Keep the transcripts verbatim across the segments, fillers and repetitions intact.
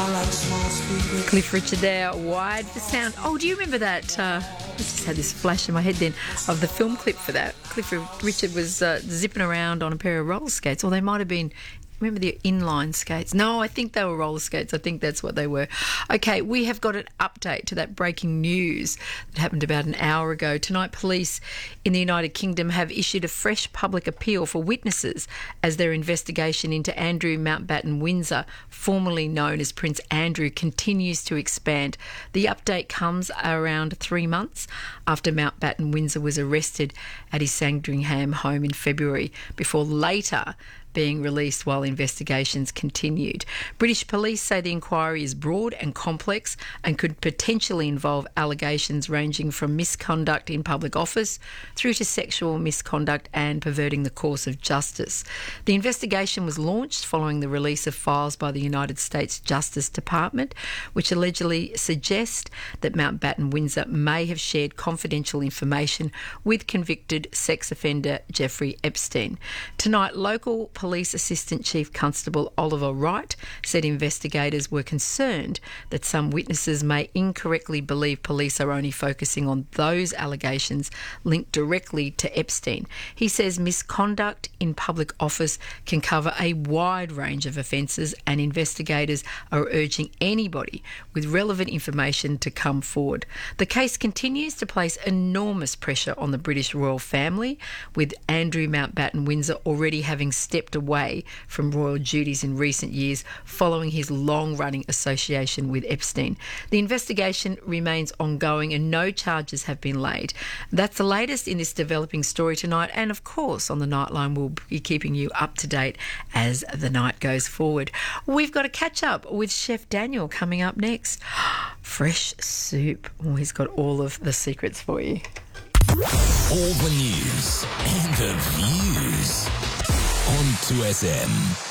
Cliff Richard there, Wide for Sound. Oh, do you remember that? Uh, I just had this flash in my head then of the film clip for that. Cliff Richard was uh, zipping around on a pair of roller skates, or they might have been. Remember the inline skates? No, I think they were roller skates. I think that's what they were. Okay, we have got an update to that breaking news that happened about an hour ago. Tonight, police in the United Kingdom have issued a fresh public appeal for witnesses as their investigation into Andrew Mountbatten Windsor, formerly known as Prince Andrew, continues to expand. The update comes around three months after Mountbatten Windsor was arrested at his Sandringham home in February, before later being released while investigations continued. British police say the inquiry is broad and complex and could potentially involve allegations ranging from misconduct in public office through to sexual misconduct and perverting the course of justice. The investigation was launched following the release of files by the United States Justice Department, which allegedly suggest that Mountbatten Windsor may have shared confidential information with convicted sex offender Jeffrey Epstein. Tonight, local Police Assistant Chief Constable Oliver Wright said investigators were concerned that some witnesses may incorrectly believe police are only focusing on those allegations linked directly to Epstein. He says misconduct in public office can cover a wide range of offences, and investigators are urging anybody with relevant information to come forward. The case continues to place enormous pressure on the British royal family, with Andrew Mountbatten Windsor already having stepped away from royal duties in recent years following his long-running association with Epstein. The investigation remains ongoing and no charges have been laid. That's the latest in this developing story tonight, and of course on the Nightline we'll be keeping you up to date as the night goes forward. We've got a catch up with Chef Daniel coming up next. Fresh soup. Oh, he's got all of the secrets for you. All the news and the views on two S M.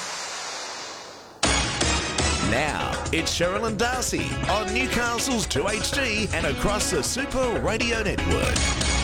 Now, it's Cheryl and Darcy on Newcastle's two H D and across the Super Radio Network.